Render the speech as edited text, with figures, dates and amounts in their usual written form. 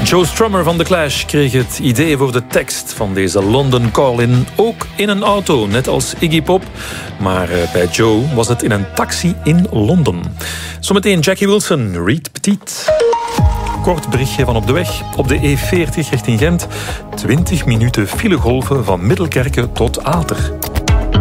Joe Strummer van The Clash kreeg het idee voor de tekst van deze London Calling ook in een auto, net als Iggy Pop. Maar bij Joe was het in een taxi in Londen. Zometeen Jackie Wilson, Reed Petit. Kort berichtje van op de weg. Op de E40 richting Gent 20 minuten filegolven van Middelkerke tot Aalter.